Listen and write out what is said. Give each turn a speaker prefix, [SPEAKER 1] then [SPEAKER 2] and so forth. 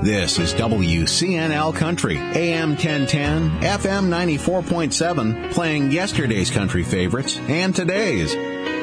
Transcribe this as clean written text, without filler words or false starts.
[SPEAKER 1] This is WCNL Country, AM 1010, FM 94.7, playing yesterday's country favorites and today's.